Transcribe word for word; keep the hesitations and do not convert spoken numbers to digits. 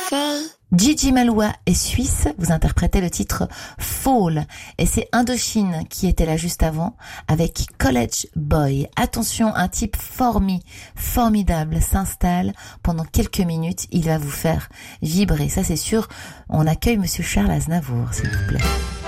Marseille. Gigi Maloua est suisse, vous interprétez le titre Fall, et c'est Indochine qui était là juste avant avec College Boy. Attention, un type formi, formidable s'installe pendant quelques minutes, il va vous faire vibrer, ça c'est sûr. On accueille Monsieur Charles Aznavour, s'il vous plaît.